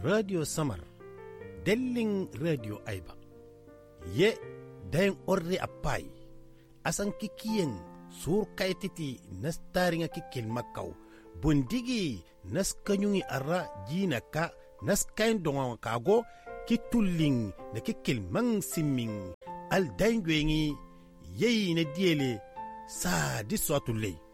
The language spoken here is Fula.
radio samar dellin radio aiba ye dayin orre appai asan kikiyen sur kaititi nastaringa kikil makau bundigi naskanyungi arra jina ka naskain donga kago kitulling na kikil mang simming al dayin gwengi yeyi na diele sa diswatulei